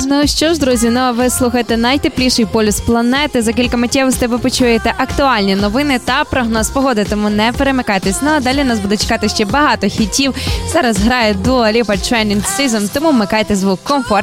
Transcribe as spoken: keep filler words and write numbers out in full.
Ну що ж, друзі, ну а ви слухаєте найтепліший полюс планети. За кілька миттєвостей ви почуєте актуальні новини та прогноз погоди, тому не перемикайтесь. Ну а далі нас буде чекати ще багато хітів. Зараз грає Dua Lipa Training Season, тому вмикайте звук комфорт.